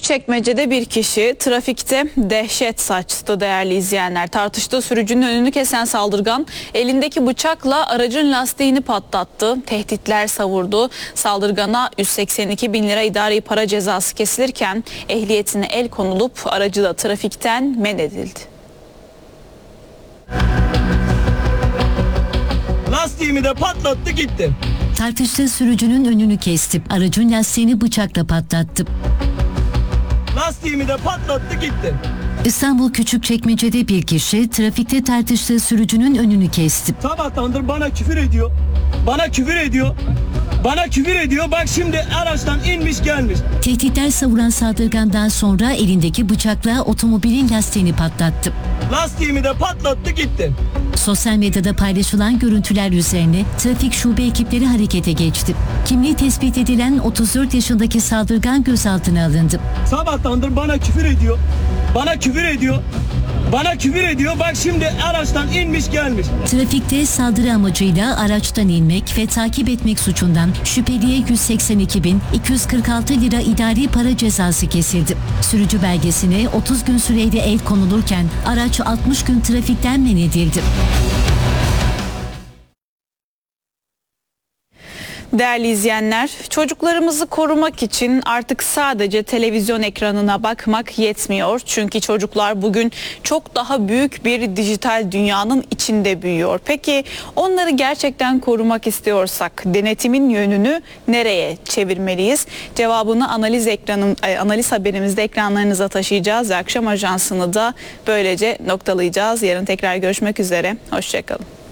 Küçükçekmece'de bir kişi trafikte dehşet saçtı değerli izleyenler. Tartıştığı sürücünün önünü kesen saldırgan elindeki bıçakla aracın lastiğini patlattı. Tehditler savurdu. Saldırgana 182 bin lira idari para cezası kesilirken ehliyetine el konulup aracı da trafikten men edildi. Lastiğimi de patlattı gitti. Tartıştığı sürücünün önünü kesti. Aracın lastiğini bıçakla patlattı. Lastiğimi de patlattı gitti. İstanbul Küçükçekmece'de bir kişi trafikte tartıştığı sürücünün önünü kesti. Sabahtandır bana küfür ediyor. Bana küfür ediyor. Bana küfür ediyor. Bak şimdi araçtan inmiş gelmiş. Tehditler savuran saldırgandan sonra elindeki bıçakla otomobilin lastiğini patlattı. Lastiğimi de patlattı gitti. Sosyal medyada paylaşılan görüntüler üzerine trafik şube ekipleri harekete geçti. Kimliği tespit edilen 34 yaşındaki saldırgan gözaltına alındı. Sabahtandır bana küfür ediyor. Bana küfür ediyor. Bana küfür ediyor. Bak şimdi araçtan inmiş gelmiş. Trafikte saldırı amacıyla araçtan inmek ve takip etmek suçundan şüpheliye 182.246 lira idari para cezası kesildi. Sürücü belgesine 30 gün süreyle el konulurken araç 60 gün trafikten men edildi. Değerli izleyenler, çocuklarımızı korumak için artık sadece televizyon ekranına bakmak yetmiyor. Çünkü çocuklar bugün çok daha büyük bir dijital dünyanın içinde büyüyor. Peki onları gerçekten korumak istiyorsak denetimin yönünü nereye çevirmeliyiz? Cevabını analiz haberimizde ekranlarınıza taşıyacağız ve akşam ajansını da böylece noktalayacağız. Yarın tekrar görüşmek üzere. Hoşçakalın.